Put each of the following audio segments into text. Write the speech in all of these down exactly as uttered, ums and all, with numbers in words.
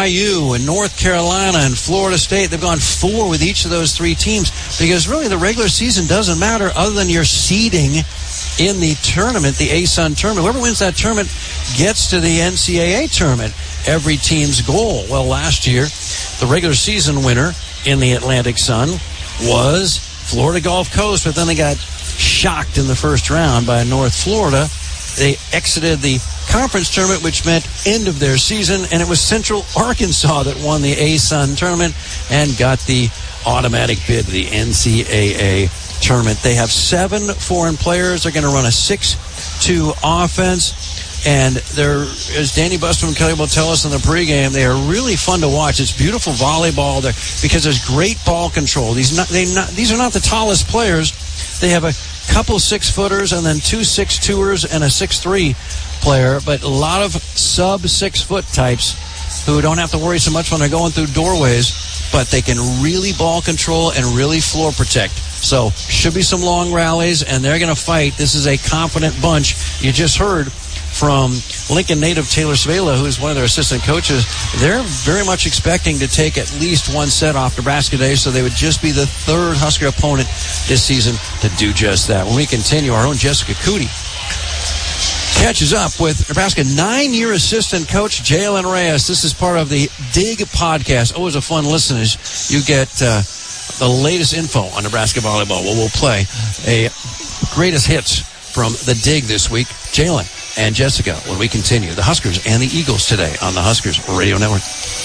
Y U and North Carolina and Florida State. They've gone four with each of those three teams because really the regular season doesn't matter other than your seeding in the tournament, the A S U N tournament. Whoever wins that tournament gets to the N C double A tournament, every team's goal. Well, last year, the regular season winner in the Atlantic Sun was Florida Gulf Coast, but then they got shocked in the first round by North Florida. They exited the conference tournament, which meant end of their season, and it was Central Arkansas that won the A S U N tournament and got the automatic bid to the N C double A tournament. They have seven foreign players. They're going to run a six two offense. And they're, as Danny Busman and Kelly will tell us in the pregame, they are really fun to watch. It's beautiful volleyball there because there's great ball control. These not, they not, these are not the tallest players. They have a couple six-footers and then two six-twos and a six-three player, but a lot of sub-six-foot types who don't have to worry so much when they're going through doorways, but they can really ball control and really floor protect. So should be some long rallies, and they're going to fight. This is a confident bunch. You just heard from Lincoln native Taylor Svela, who's one of their assistant coaches. They're very much expecting to take at least one set off Nebraska today, so they would just be the third Husker opponent this season to do just that. When we continue, our own Jessica Cootie catches up with Nebraska nine-year assistant coach Jalen Reyes. This is part of the Dig podcast. Always a fun listen as you get uh, the latest info on Nebraska volleyball. Well, we'll play a greatest hits from the Dig this week. Jalen and Jessica when we continue. The Huskers and the Eagles today on the Huskers Radio Network.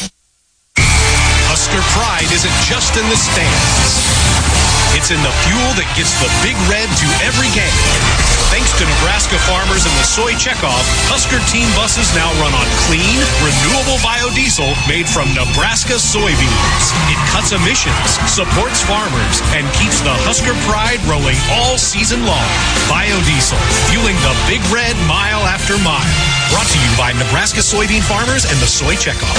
Husker pride isn't just in the stands. It's in the fuel that gets the Big Red to every game. Thanks to Nebraska farmers and the soy checkoff, Husker team buses now run on clean, renewable biodiesel made from Nebraska soybeans. It cuts emissions, supports farmers, and keeps the Husker pride rolling all season long. Biodiesel, fueling the Big Red mile after mile. Brought to you by Nebraska soybean farmers and the soy checkoff.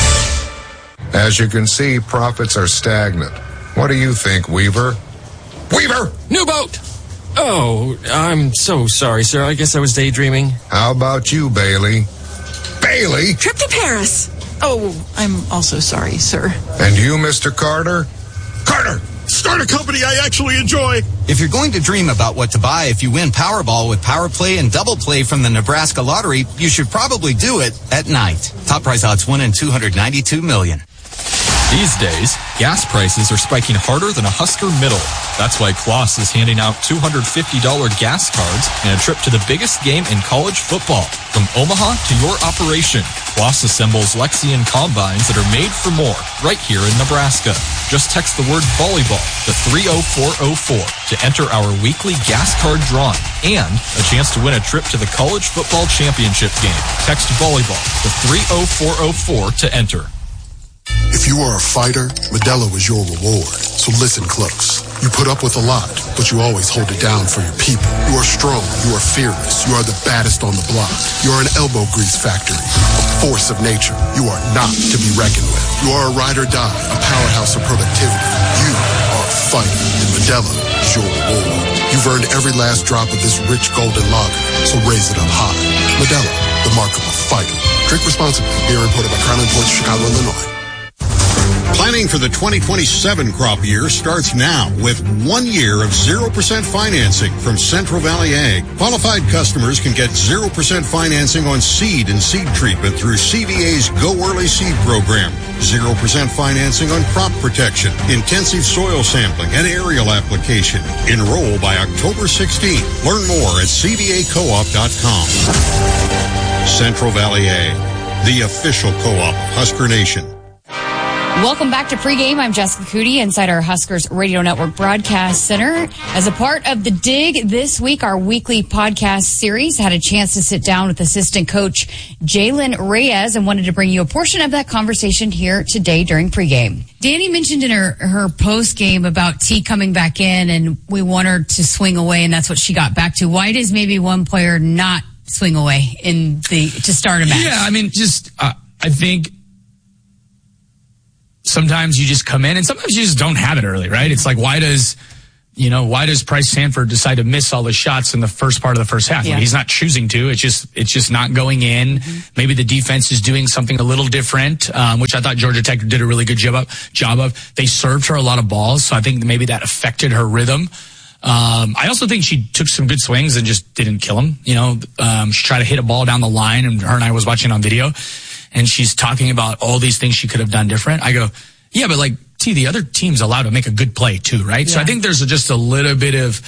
As you can see, profits are stagnant. What do you think, Weaver? Weaver! New boat! Oh, I'm so sorry, sir. I guess I was daydreaming. How about you, Bailey? Bailey? Trip to Paris. Oh, I'm also sorry, sir. And you, Mister Carter? Carter! Start a company I actually enjoy. If you're going to dream about what to buy if you win Powerball with Power Play and Double Play from the Nebraska Lottery, you should probably do it at night. Top prize odds one in two hundred ninety-two million. These days, gas prices are spiking harder than a Husker middle. That's why Kloss is handing out two hundred fifty dollars gas cards and a trip to the biggest game in college football. From Omaha to your operation, Kloss assembles Lexion combines that are made for more right here in Nebraska. Just text the word volleyball to three oh four oh four to enter our weekly gas card drawing and a chance to win a trip to the college football championship game. Text volleyball to three oh four oh four to enter. If you are a fighter, Modelo is your reward. So listen close. You put up with a lot, but you always hold it down for your people. You are strong. You are fearless. You are the baddest on the block. You are an elbow grease factory, a force of nature. You are not to be reckoned with. You are a ride or die, a powerhouse of productivity. You are a fighter, and Modelo is your reward. You've earned every last drop of this rich golden lager, so raise it up high. Modelo, the mark of a fighter. Drink responsibly. Beer imported by Crown Imports, Chicago, Illinois. Planning for the twenty twenty-seven crop year starts now with one year of zero percent financing from Central Valley Ag. Qualified customers can get zero percent financing on seed and seed treatment through C V A's Go Early Seed program. zero percent financing on crop protection, intensive soil sampling, and aerial application. Enroll by October sixteenth. Learn more at c v a co op dot com. Central Valley Ag, the official co-op of Husker Nation. Welcome back to Pregame. I'm Jessica Cootie inside our Huskers Radio Network Broadcast Center. As a part of the Dig this week, our weekly podcast series, had a chance to sit down with assistant coach Jalen Reyes and wanted to bring you a portion of that conversation here today during Pregame. Danny mentioned in her, her post-game about T coming back in and we want her to swing away, and that's what she got back to. Why does maybe one player not swing away in the to start a match? Yeah, I mean, just uh, I think sometimes you just come in and sometimes you just don't have it early, right? It's like, why does You know, why does Price Sanford decide to miss all the shots in the first part of the first half? Yeah. Like, he's not choosing to. It's just it's just not going in. Mm-hmm. Maybe the defense is doing something a little different, um, which I thought Georgia Tech did a really good job of, job of. They served her a lot of balls, so I think maybe that affected her rhythm. Um, I also think she took some good swings and just didn't kill him. You know, um, she tried to hit a ball down the line, and her and I was watching on video, and she's talking about all these things she could have done different. I go, yeah, but like, T, the other team's allowed to make a good play too, right? Yeah. So I think there's just a little bit of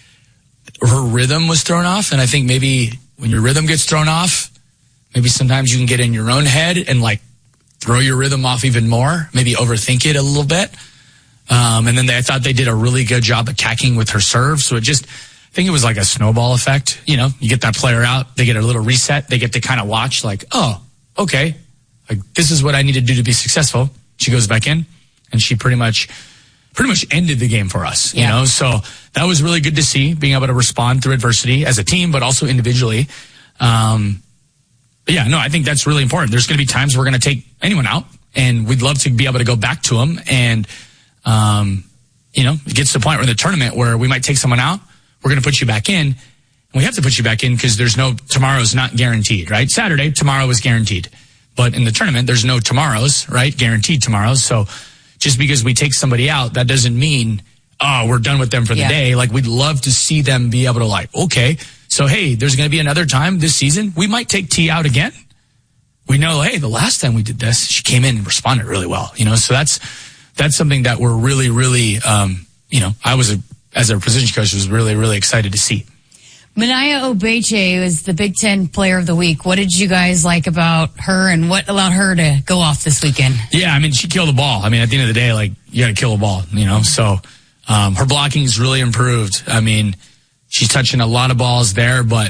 her rhythm was thrown off, and I think maybe when your rhythm gets thrown off, maybe sometimes you can get in your own head and like throw your rhythm off even more, maybe overthink it a little bit. Um, and then they, I thought they did a really good job attacking with her serve. So it just, I think it was like a snowball effect. You know, you get that player out, they get a little reset, they get to kind of watch like, oh, okay, like this is what I need to do to be successful. She goes back in, and she pretty much, pretty much ended the game for us. Yeah. You know, so that was really good to see, being able to respond through adversity as a team, but also individually. Um, but yeah, no, I think that's really important. There's going to be times we're going to take anyone out, and we'd love to be able to go back to them. And, um, you know, it gets to the point where in the tournament where we might take someone out, we're going to put you back in. And we have to put you back in because there's no, tomorrow's not guaranteed, right? Saturday, tomorrow is guaranteed. But in the tournament, there's no tomorrows, right? Guaranteed tomorrows. So just because we take somebody out, that doesn't mean, oh, we're done with them for the yeah. day. Like, we'd love to see them be able to like, okay, so hey, there's going to be another time this season we might take T out again. We know, hey, the last time we did this, she came in and responded really well, you know. So that's that's something that we're really, really, um, you know, I was a, as a position coach was really, really excited to see. Minaya Obeche was the Big Ten Player of the Week. What did you guys like about her, and what allowed her to go off this weekend? Yeah, I mean, she killed the ball. I mean, at the end of the day, like, you got to kill the ball, you know. So um, her blocking is really improved. I mean, she's touching a lot of balls there, but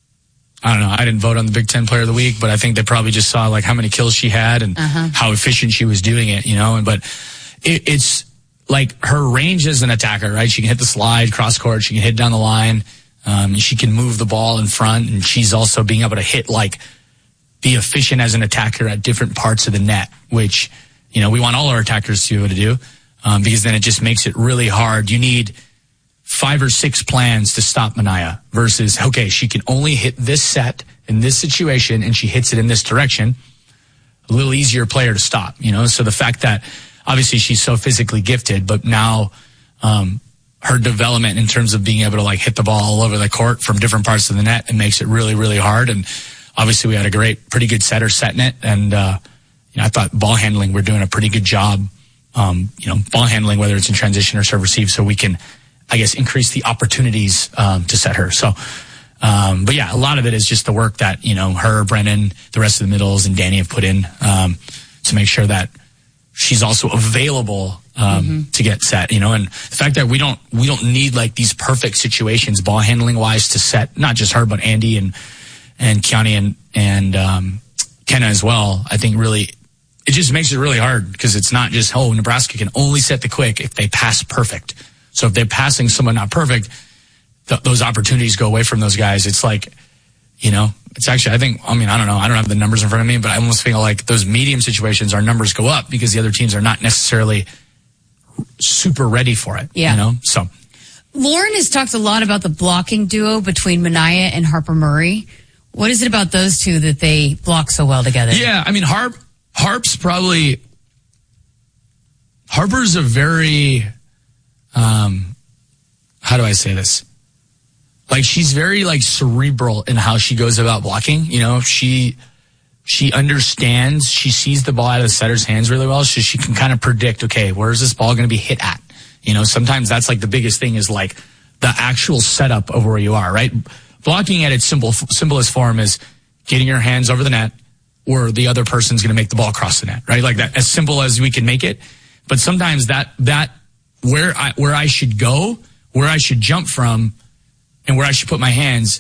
I don't know. I didn't vote on the Big Ten Player of the Week, but I think they probably just saw like how many kills she had and uh-huh. how efficient she was doing it, you know. And but it, it's like her range as an attacker, right? She can hit the slide, cross court. She can hit down the line. Um, she can move the ball in front, and she's also being able to hit, like, be efficient as an attacker at different parts of the net, which, you know, we want all our attackers to be able to do, um, because then it just makes it really hard. You need five or six plans to stop Minaya versus, okay, she can only hit this set in this situation, and she hits it in this direction. A little easier player to stop, you know? So the fact that, obviously, she's so physically gifted, but now, um, her development in terms of being able to like hit the ball all over the court from different parts of the net, it makes it really, really hard. And obviously we had a great, pretty good setter setting it. And, uh, you know, I thought ball handling, we're doing a pretty good job, um, you know, ball handling, whether it's in transition or serve receive, so we can, I guess, increase the opportunities, um, to set her. So, um, but yeah, a lot of it is just the work that, you know, her, Brennan, the rest of the middles and Danny have put in, um, to make sure that she's also available um, mm-hmm. to get set, you know, and the fact that we don't we don't need like these perfect situations ball handling wise to set not just her but Andy and and Kiani and and um, Kenna as well. I think really it just makes it really hard because it's not just oh Nebraska can only set the quick if they pass perfect. So if they're passing someone not perfect, th- those opportunities go away from those guys. It's like, you know, it's actually, I think, I mean, I don't know. I don't have the numbers in front of me, but I almost feel like those medium situations, our numbers go up because the other teams are not necessarily super ready for it. Yeah. You know, so. Lauren has talked a lot about the blocking duo between Minaya and Harper Murray. What is it about those two that they block so well together? Yeah, I mean, Harp, Harp's probably, Harper's a very, um, how do I say this? Like, she's very, like, cerebral in how she goes about blocking. You know, she she understands, she sees the ball out of the setter's hands really well, so she can kind of predict, okay, where's this ball going to be hit at? You know, sometimes that's, like, the biggest thing is, like, the actual setup of where you are, right? Blocking at its simple simplest form is getting your hands over the net, or the other person's going to make the ball cross the net, right? Like that, as simple as we can make it. But sometimes that, that where I, where I should go, where I should jump from, and where I should put my hands,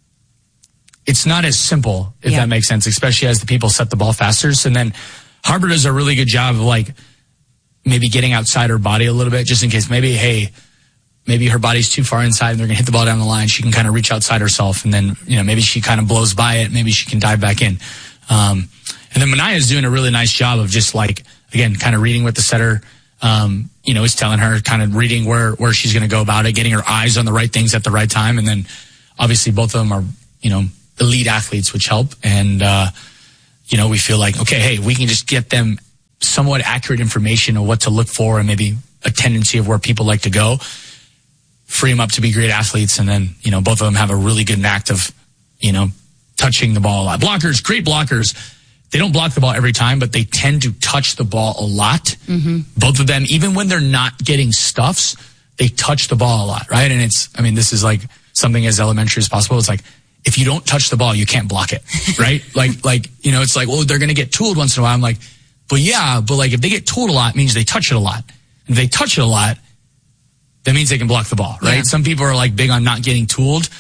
it's not as simple, if yeah. that makes sense, especially as the people set the ball faster. So then Harper does a really good job of like maybe getting outside her body a little bit, just in case maybe, hey, maybe her body's too far inside and they're going to hit the ball down the line. She can kind of reach outside herself, and then, you know, maybe she kind of blows by it. Maybe she can dive back in. Um, and then Minaya is doing a really nice job of just like, again, kind of reading with the setter, um, you know, is telling her, kind of reading where, where she's going to go about it, getting her eyes on the right things at the right time. And then obviously both of them are, you know, elite athletes, which help. And, uh, you know, we feel like, okay, hey, we can just get them somewhat accurate information of what to look for and maybe a tendency of where people like to go, free them up to be great athletes. And then, you know, both of them have a really good knack of, you know, touching the ball a lot. Blockers, great blockers. They don't block the ball every time, but they tend to touch the ball a lot. Mm-hmm. Both of them, even when they're not getting stuffs, they touch the ball a lot, right? And it's, I mean, this is like something as elementary as possible. It's like, if you don't touch the ball, you can't block it, right? like, like, you know, it's like, well, they're going to get tooled once in a while. I'm like, but yeah, but like if they get tooled a lot, it means they touch it a lot. And if they touch it a lot, that means they can block the ball, right? Yeah. Some people are like big on not getting tooled.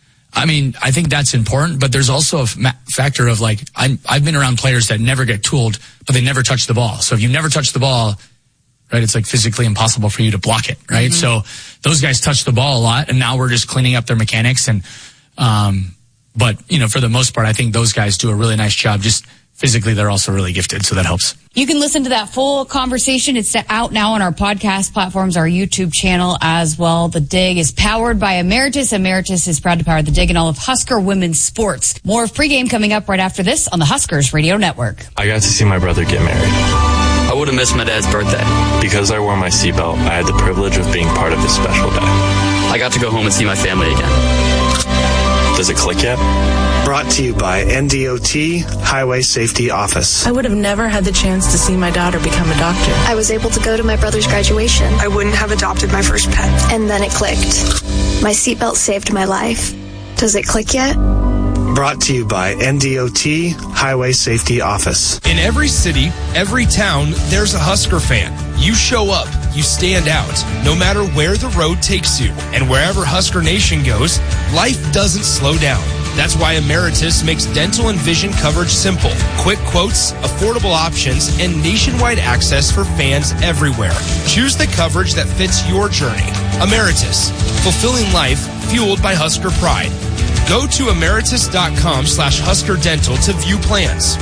I mean, I think that's important, but there's also a f- factor of like, I'm, I've been around players that never get tooled, but they never touch the ball. So if you never touch the ball, right, it's like physically impossible for you to block it, right? Mm-hmm. So those guys touch the ball a lot, and now we're just cleaning up their mechanics. And, um, but, you know, for the most part, I think those guys do a really nice job. Just physically, they're also really gifted, so that helps. You can listen to that full conversation. It's out now on our podcast platforms, our YouTube channel as well. The Dig is powered by Emeritus. Emeritus is proud to power The Dig and all of Husker women's sports. More of pregame coming up right after this on the Huskers Radio Network. I got to see my brother get married. I would have missed my dad's birthday. Because I wore my seatbelt, I had the privilege of being part of his special day. I got to go home and see my family again. Does it click yet? Brought to you by N D O T Highway Safety Office. I would have never had the chance to see my daughter become a doctor. I was able to go to my brother's graduation. I wouldn't have adopted my first pet. And then it clicked. My seatbelt saved my life. Does it click yet? Brought to you by N D O T Highway Safety Office. In every city, every town, there's a Husker fan. You show up, you stand out, no matter where the road takes you. And wherever Husker Nation goes, life doesn't slow down. That's why Emeritus makes dental and vision coverage simple. Quick quotes, affordable options, and nationwide access for fans everywhere. Choose the coverage that fits your journey. Emeritus, fulfilling life fueled by Husker pride. Go to emeritus.com slash Husker Dental to view plans.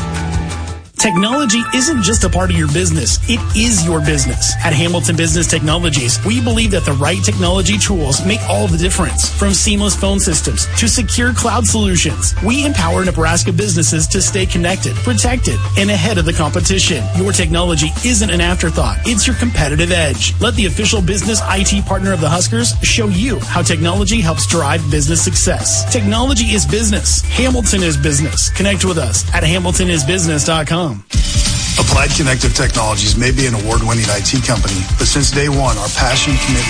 Technology isn't just a part of your business, it is your business. At Hamilton Business Technologies, we believe that the right technology tools make all the difference. From seamless phone systems to secure cloud solutions, we empower Nebraska businesses to stay connected, protected, and ahead of the competition. Your technology isn't an afterthought, it's your competitive edge. Let the official business I T partner of the Huskers show you how technology helps drive business success. Technology is business. Hamilton is business. Connect with us at hamilton is business dot com. Applied Connective Technologies may be an award-winning I T company, but since day one, our passion, commitment,